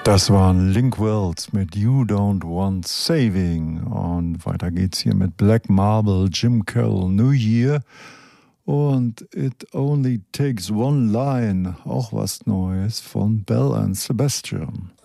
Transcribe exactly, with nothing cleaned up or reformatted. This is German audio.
Das waren Link Wells mit You Don't Want Saving. Und weiter geht's hier mit Black Marble, Jim Carroll, New Year. Und It Only Takes One Line, auch was Neues von Belle and Sebastian.